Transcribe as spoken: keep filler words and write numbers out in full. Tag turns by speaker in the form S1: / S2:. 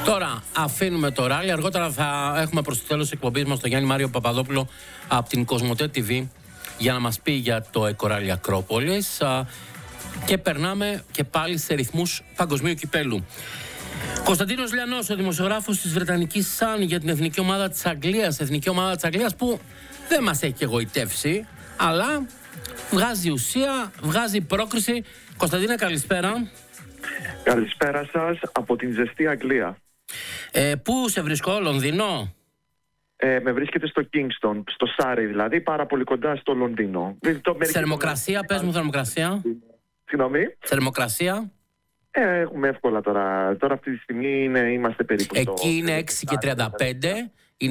S1: Τώρα αφήνουμε το ράλι. Αργότερα θα έχουμε προς το τέλος της εκπομπής μας τον Γιάννη Μάριο Παπαδόπουλο από την Κοσμοτέ τι βι για να μας πει για το Εκοράλι Ακρόπολης. Και περνάμε και πάλι σε ρυθμούς παγκοσμίου κυπέλου. Κωνσταντίνος Λιανός, ο δημοσιογράφος της Βρετανικής Sun για την εθνική ομάδα της Αγγλίας. Εθνική ομάδα της Αγγλίας που δεν μας έχει εγωιτεύσει, αλλά βγάζει ουσία, βγάζει πρόκριση. Κωνσταντίνε, καλησπέρα.
S2: Καλησπέρα σας από την ζεστή Αγγλία.
S1: Ε, πού σε βρίσκω, Λονδίνο?
S2: Ε, με βρίσκεται στο Kingston, στο Σάρι δηλαδή, πάρα πολύ κοντά στο Λονδίνο.
S1: Θερμοκρασία, το... πες μου θερμοκρασία.
S2: Συγγνώμη.
S1: Θερμοκρασία.
S2: Ε, έχουμε εύκολα τώρα. Τώρα αυτή τη στιγμή είναι, είμαστε περίπου
S1: εκεί
S2: στο...
S1: είναι έξι και τριάντα πέντε.